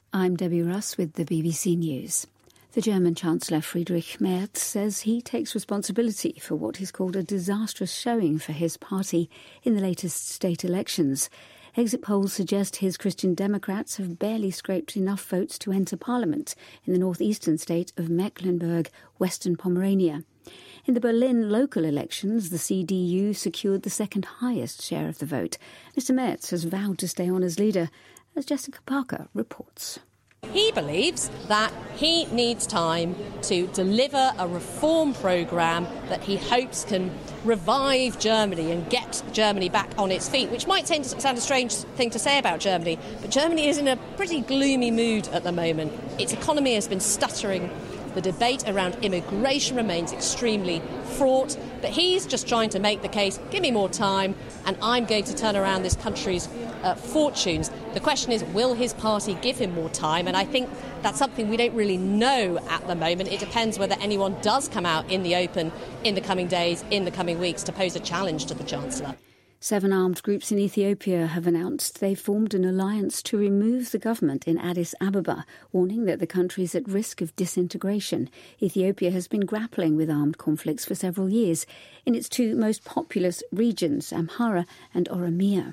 I'm Debbie Russ with the BBC News. The German Chancellor Friedrich Merz says he takes responsibility for what he's called a disastrous showing for his party in the latest state elections. Exit polls suggest his Christian Democrats have barely scraped enough votes to enter parliament in the northeastern state of Mecklenburg, Western Pomerania. In the Berlin local elections, the CDU secured the second highest share of the vote. Mr. Merz has vowed to stay on as leader, as Jessica Parker reports. He believes that he needs time to deliver a reform programme that he hopes can revive Germany and get Germany back on its feet, which might sound a strange thing to say about Germany, but Germany is in a pretty gloomy mood at the moment. Its economy has been stuttering. The debate around immigration remains extremely fraught, but he's just trying to make the case, give me more time, and I'm going to turn around this country's fortunes. The question is, will his party give him more time? And I think that's something we don't really know at the moment. It depends whether anyone does come out in the open in the coming days, in the coming weeks, to pose a challenge to the Chancellor. 7 armed groups in Ethiopia have announced they formed an alliance to remove the government in Addis Ababa, warning that the country is at risk of disintegration. Ethiopia has been grappling with armed conflicts for several years in its 2 most populous regions, Amhara and Oromia.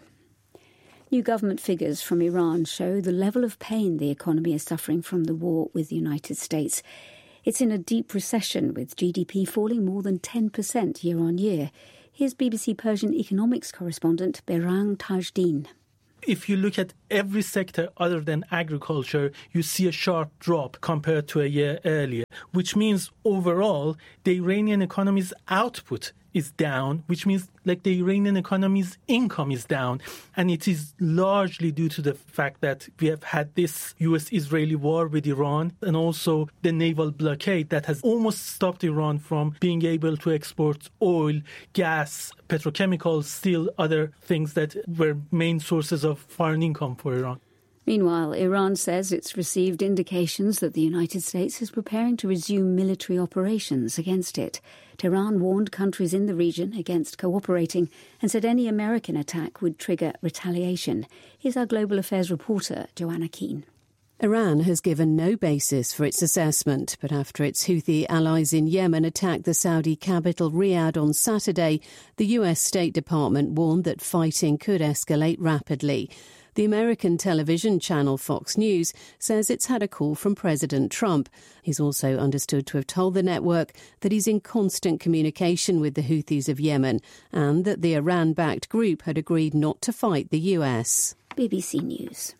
New government figures from Iran show the level of pain the economy is suffering from the war with the United States. It's in a deep recession, with GDP falling more than 10% year on year. Here's BBC Persian economics correspondent Berang Tajdin. If you look at every sector other than agriculture, you see a sharp drop compared to a year earlier, which means overall the Iranian economy's output is down, which means the Iranian economy's income is down. And it is largely due to the fact that we have had this US-Israeli war with Iran and also the naval blockade that has almost stopped Iran from being able to export oil, gas, petrochemicals, steel, other things that were main sources of foreign income for Iran. Meanwhile, Iran says it's received indications that the United States is preparing to resume military operations against it. Tehran warned countries in the region against cooperating and said any American attack would trigger retaliation. Here's our global affairs reporter, Joanna Keane. Iran has given no basis for its assessment, but after its Houthi allies in Yemen attacked the Saudi capital Riyadh on Saturday, the US State Department warned that fighting could escalate rapidly. The American television channel Fox News says it's had a call from President Trump. He's also understood to have told the network that he's in constant communication with the Houthis of Yemen and that the Iran-backed group had agreed not to fight the US. BBC News.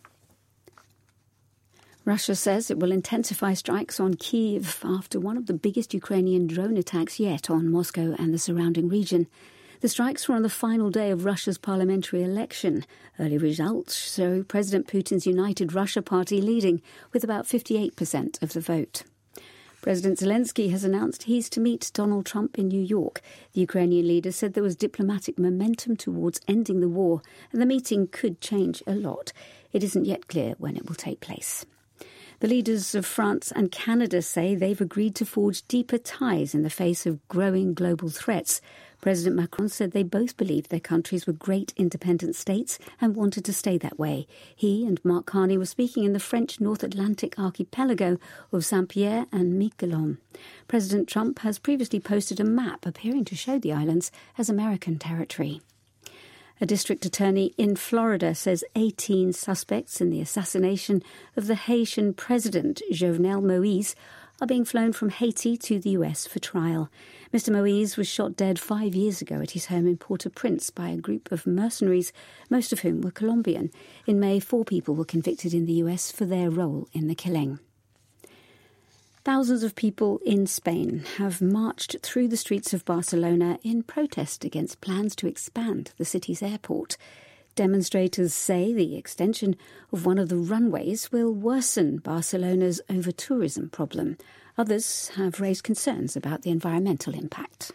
Russia says it will intensify strikes on Kyiv after one of the biggest Ukrainian drone attacks yet on Moscow and the surrounding region. The strikes were on the final day of Russia's parliamentary election. Early results show President Putin's United Russia Party leading with about 58% of the vote. President Zelensky has announced he's to meet Donald Trump in New York. The Ukrainian leader said there was diplomatic momentum towards ending the war, and the meeting could change a lot. It isn't yet clear when it will take place. The leaders of France and Canada say they've agreed to forge deeper ties in the face of growing global threats. President Macron said they both believed their countries were great independent states and wanted to stay that way. He and Mark Carney were speaking in the French North Atlantic archipelago of Saint-Pierre and Miquelon. President Trump has previously posted a map appearing to show the islands as American territory. A district attorney in Florida says 18 suspects in the assassination of the Haitian president, Jovenel Moïse, are being flown from Haiti to the US for trial. Mr. Moïse was shot dead 5 years ago at his home in Port-au-Prince by a group of mercenaries, most of whom were Colombian. In May, 4 people were convicted in the US for their role in the killing. Thousands of people in Spain have marched through the streets of Barcelona in protest against plans to expand the city's airport. Demonstrators say the extension of one of the runways will worsen Barcelona's over-tourism problem. Others have raised concerns about the environmental impact.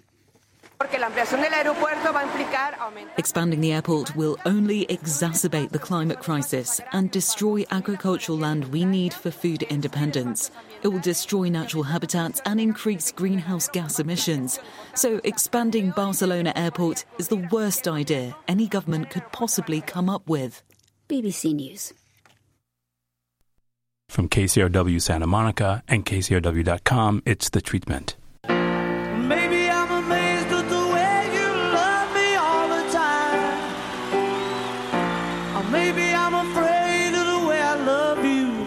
Expanding the airport will only exacerbate the climate crisis and destroy agricultural land we need for food independence. It will destroy natural habitats and increase greenhouse gas emissions. So expanding Barcelona Airport is the worst idea any government could possibly come up with. BBC News. From KCRW Santa Monica and KCRW.com, it's The Treatment. Maybe I'm amazed at the way you love me all the time. Or maybe I'm afraid of the way I love you.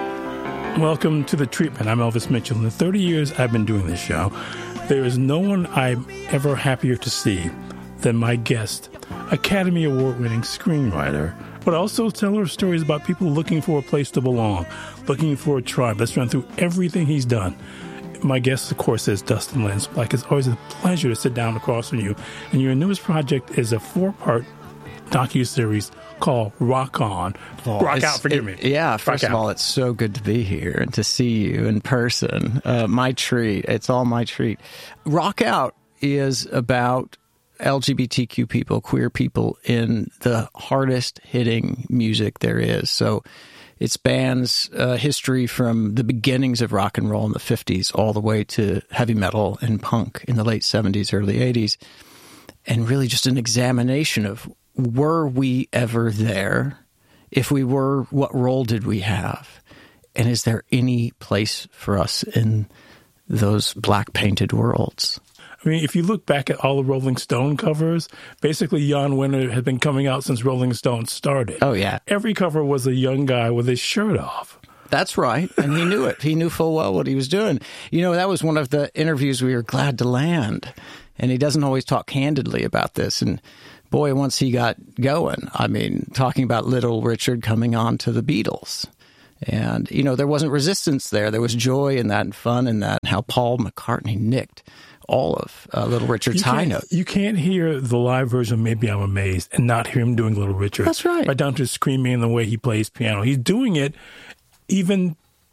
Welcome to The Treatment. I'm Elvis Mitchell. In the 30 years I've been doing this show, there is no one I'm ever happier to see than my guest, Academy Award-winning screenwriter, but also teller of stories about people looking for a place to belong, looking for a tribe. Let's run through everything he's done. My guest, of course, is Dustin Lance Black. It's always a pleasure to sit down across from you. And your newest project is a 4-part docuseries called Rock On. Rock Out, forgive me. Yeah, first of all, it's so good to be here and to see you in person. My treat. It's all my treat. Rock Out is about LGBTQ people, queer people in the hardest hitting music there is. So it spans history from the beginnings of rock and roll in the 50s all the way to heavy metal and punk in the late 70s, early 80s. And really just an examination of, were we ever there? If we were, what role did we have? And is there any place for us in those black painted worlds? I mean, if you look back at all the Rolling Stone covers, basically Jan Wenner had been coming out since Rolling Stone started. Oh, yeah. Every cover was a young guy with his shirt off. That's right. And he knew it. He knew full well what he was doing. You know, that was one of the interviews we were glad to land. And he doesn't always talk candidly about this. And boy, once he got going, I mean, talking about Little Richard coming on to the Beatles. And, you know, there wasn't resistance there. There was joy in that and fun in that. How Paul McCartney nicked all of Little Richard's high note. You can't hear the live version of Maybe I'm Amazed and not hear him doing Little Richard. That's right. Right down to screaming and the way he plays piano. He's doing it even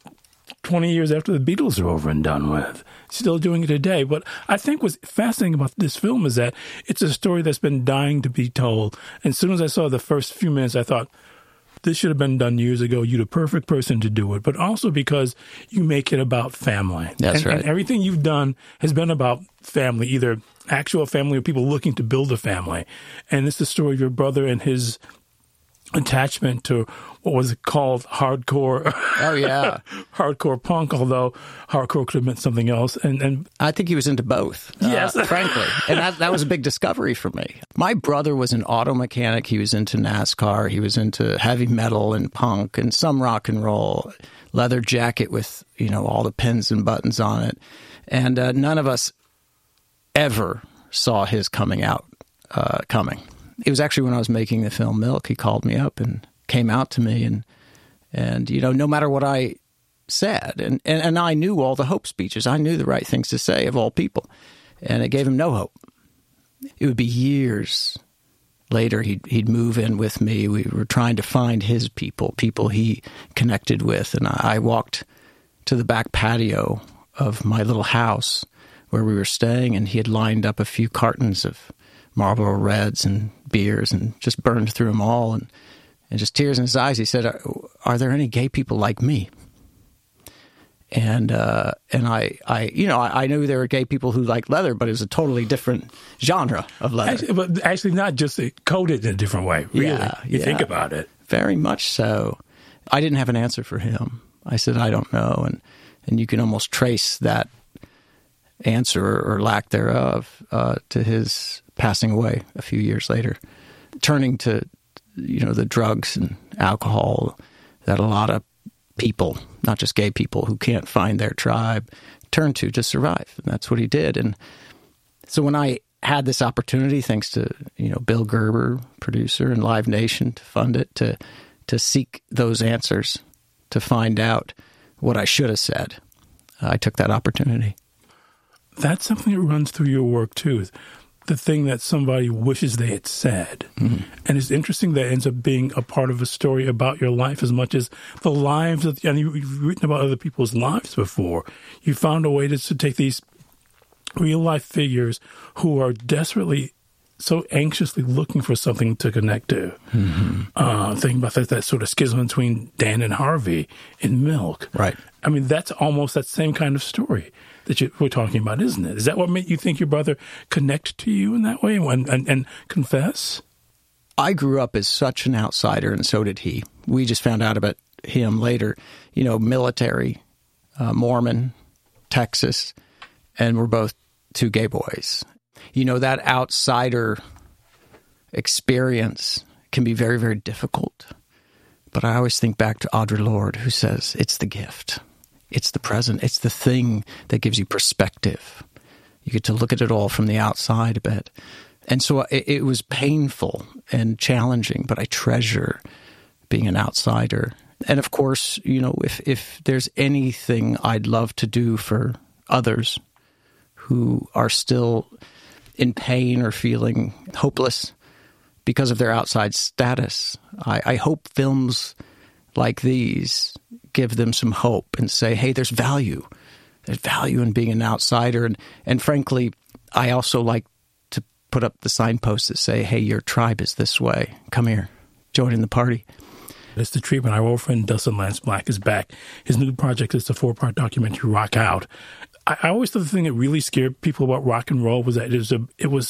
20 years after the Beatles are over and done with. Still doing it today. But I think what's fascinating about this film is that it's a story that's been dying to be told. And as soon as I saw the first few minutes, I thought, this should have been done years ago. You're the perfect person to do it. But also because you make it about family. That's right. And everything you've done has been about family, either actual family or people looking to build a family. And it's the story of your brother and his attachment to what was called hardcore. Oh, yeah. Hardcore punk, although hardcore could have meant something else. And I think he was into both, yes. Frankly. And that was a big discovery for me. My brother was an auto mechanic. He was into NASCAR. He was into heavy metal and punk and some rock and roll, leather jacket with, you know, all the pins and buttons on it. And none of us ever saw his coming out coming. It was actually when I was making the film Milk, he called me up and came out to me and you know, no matter what I said, and I knew all the hope speeches. I knew the right things to say of all people, and it gave him no hope. It would be years later he'd move in with me. We were trying to find his people he connected with, and I walked to the back patio of my little house where we were staying, and he had lined up a few cartons of Marlboro Reds and beers and just burned through them all, and just tears in his eyes. He said, "Are there any gay people like me?" And I knew there were gay people who liked leather, but it was a totally different genre of leather. Actually not just coded in a different way, really. Yeah, you think about it. Very much so. I didn't have an answer for him. I said, I don't know. And you can almost trace that answer or lack thereof to his passing away a few years later, turning to, you know, the drugs and alcohol that a lot of people, not just gay people who can't find their tribe, turn to survive. And that's what he did. And so when I had this opportunity, thanks to, you know, Bill Gerber, producer, and Live Nation to fund it, to seek those answers, to find out what I should have said, I took that opportunity. That's something that runs through your work, too. The thing that somebody wishes they had said. Mm-hmm. And it's interesting that it ends up being a part of a story about your life as much as the lives of, and you've written about other people's lives before. You found a way to take these real-life figures who are desperately, so anxiously looking for something to connect to. Mm-hmm. Thinking about that sort of schism between Dan and Harvey in Milk. Right. I mean, that's almost that same kind of story that we're talking about, isn't it? Is that what made you think your brother connect to you in that way and confess? I grew up as such an outsider, and so did he. We just found out about him later, military, Mormon, Texas, and we're both two gay boys. That outsider experience can be very, very difficult. But I always think back to Audre Lorde, who says, it's the gift. It's the present. It's the thing that gives you perspective. You get to look at it all from the outside a bit. And so it was painful and challenging, but I treasure being an outsider. And of course, if there's anything I'd love to do for others who are still in pain or feeling hopeless because of their outside status, I hope films like these give them some hope and say, hey, there's value. There's value in being an outsider. And frankly, I also like to put up the signposts that say, hey, your tribe is this way. Come here. Join in the party. It's The Treatment. Our old friend Dustin Lance Black is back. His new project is the 4-part documentary Rock Out. I always thought the thing that really scared people about rock and roll was that it was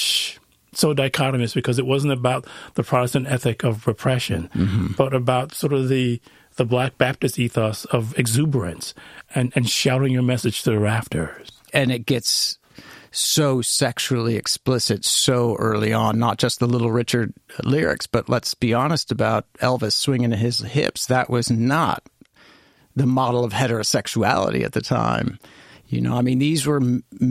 so dichotomous, because it wasn't about the Protestant ethic of repression, but about sort of the Black Baptist ethos of exuberance and shouting your message to the rafters. And it gets so sexually explicit so early on, not just the Little Richard lyrics, but let's be honest about Elvis swinging his hips. That was not the model of heterosexuality at the time. These were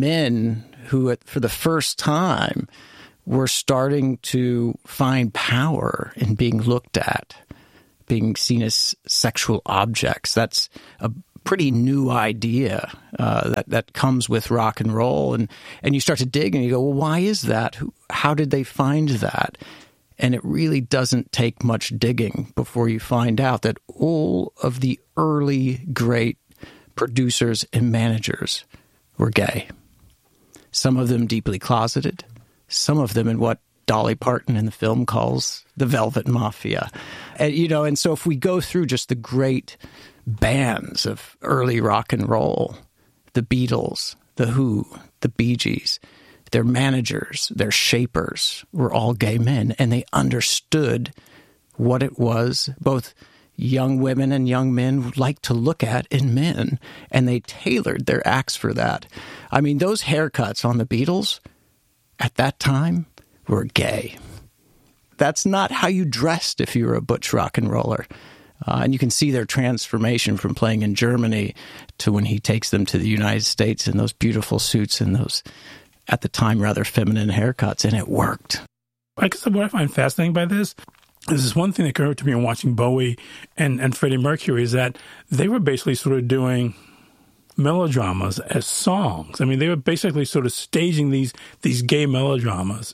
men who, for the first time, were starting to find power in being looked at, being seen as sexual objects. That's a pretty new idea that comes with rock and roll. And you start to dig and you go, well, why is that? How did they find that? And it really doesn't take much digging before you find out that all of the early great producers and managers were gay. Some of them deeply closeted, some of them in what Dolly Parton in the film calls the Velvet Mafia. And so if we go through just the great bands of early rock and roll, the Beatles, the Who, the Bee Gees, their managers, their shapers were all gay men, and they understood what it was both young women and young men would like to look at in men, and they tailored their acts for that. Those haircuts on the Beatles at that time were gay. That's not how you dressed if you were a butch rock and roller. And you can see their transformation from playing in Germany to when he takes them to the United States in those beautiful suits and those, at the time, rather feminine haircuts, and it worked. I guess what I find fascinating by this is one thing that occurred to me in watching Bowie and Freddie Mercury is that they were basically sort of doing melodramas as songs. They were basically sort of staging these gay melodramas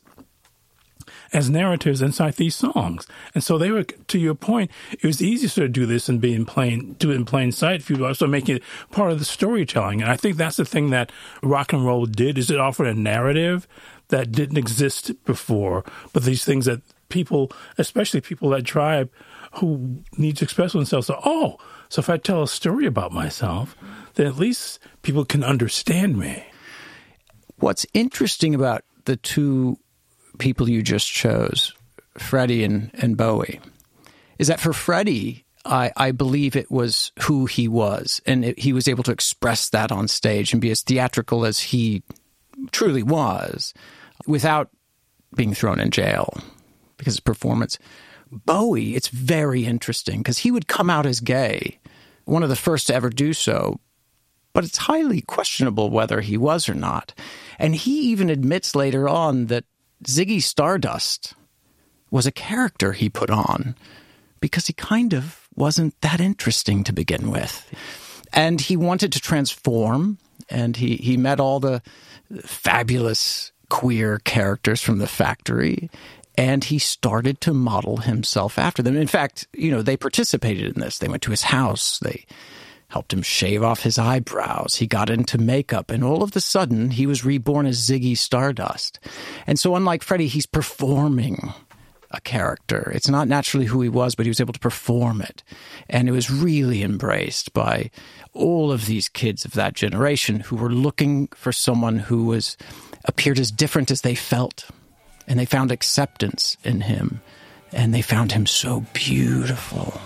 as narratives inside these songs. And so they were, to your point, it was easy to sort of do this and do it in plain sight if you also make it part of the storytelling. And I think that's the thing that rock and roll did, is it offered a narrative that didn't exist before, but these things that people, especially people that tribe who need to express themselves, so if I tell a story about myself, then at least people can understand me. What's interesting about the two people you just chose, Freddie and Bowie, is that for Freddie, I believe it was who he was, and he was able to express that on stage and be as theatrical as he truly was without being thrown in jail because of performance. Bowie, it's very interesting because he would come out as gay, one of the first to ever do so, but it's highly questionable whether he was or not. And he even admits later on that Ziggy Stardust was a character he put on because he kind of wasn't that interesting to begin with. And he wanted to transform, and he met all the fabulous queer characters from the factory, and he started to model himself after them. In fact, they participated in this. They went to his house. They helped him shave off his eyebrows. He got into makeup, and all of a sudden, he was reborn as Ziggy Stardust. And so unlike Freddie, he's performing a character. It's not naturally who he was, but he was able to perform it. And it was really embraced by all of these kids of that generation who were looking for someone who appeared as different as they felt. And they found acceptance in him. And they found him so beautiful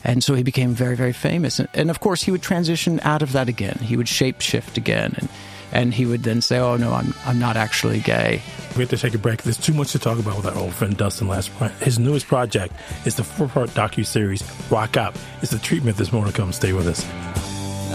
And so he became very, very famous. And of course, he would transition out of that again. He would shapeshift again. And he would then say, oh, no, I'm not actually gay. We have to take a break. There's too much to talk about with our old friend Dustin Last. His newest project is the 4-part docuseries Rock Out. It's the treatment. There's more to come. Stay with us.